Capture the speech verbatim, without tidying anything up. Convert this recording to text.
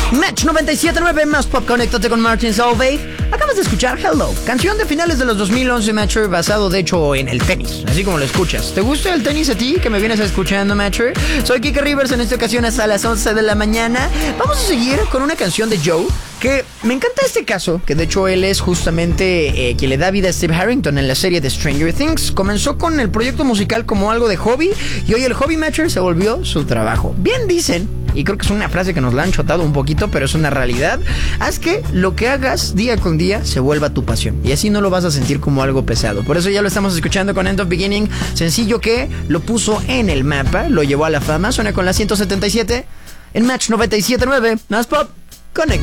Match noventa y siete punto nueve más Pop, conéctate con Martin Solveig. Acabas de escuchar Hello, canción de finales de los dos mil once, Matcher, basado de hecho en el tenis, así como lo escuchas. ¿Te gusta el tenis a ti que me vienes escuchando, Matcher? Soy Kike Rivers, en esta ocasión hasta las once de la mañana. Vamos a seguir con una canción de Joe, que me encanta este caso, que de hecho él es justamente eh, quien le da vida a Steve Harrington en la serie de Stranger Things. Comenzó con el proyecto musical como algo de hobby, y hoy el hobby, Matcher, se volvió su trabajo. Bien dicen, y creo que es una frase que nos la han chotado un poquito, pero es una realidad: haz que lo que hagas día con día se vuelva tu pasión, y así no lo vas a sentir como algo pesado. Por eso ya lo estamos escuchando con End of Beginning, sencillo que lo puso en el mapa, lo llevó a la fama. Suena con la ciento setenta y siete en Match noventa y siete punto nueve, más Pop, Connect.